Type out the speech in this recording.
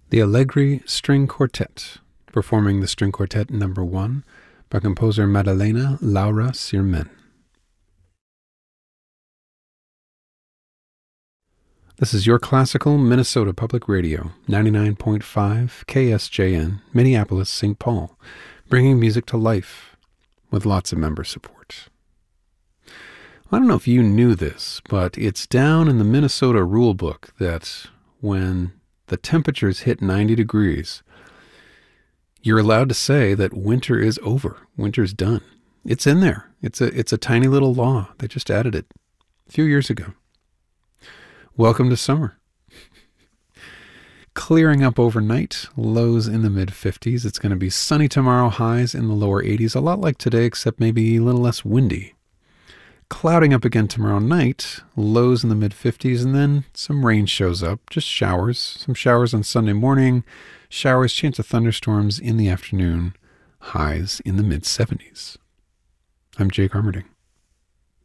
The Allegri String Quartet, performing the String Quartet No. 1 by composer Maddalena Laura Sirmen. This is Your Classical Minnesota Public Radio, 99.5 KSJN, Minneapolis, St. Paul, bringing music to life with lots of member support. I don't know if you knew this, but it's down in the Minnesota rule book that when the temperatures hit 90 degrees, you're allowed to say that winter is over. Winter's done. It's in there. It's a tiny little law. They just added it a few years ago. Welcome to summer. Clearing up overnight, lows in the mid-50s. It's going to be sunny tomorrow, highs in the lower 80s, a lot like today, except maybe a little less windy. Clouding up again tomorrow night, lows in the mid-50s, and then some rain shows up, just showers. Some showers on Sunday morning, showers, chance of thunderstorms in the afternoon, highs in the mid-70s. I'm Jake Armerding.